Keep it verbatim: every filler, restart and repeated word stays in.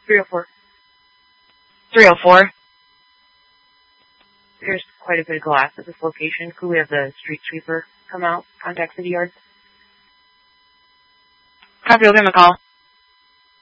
three oh four. three oh four. There's quite a bit of glass at this location. Could we have the street sweeper come out, contact City Yard? Copy, we'll give him a call.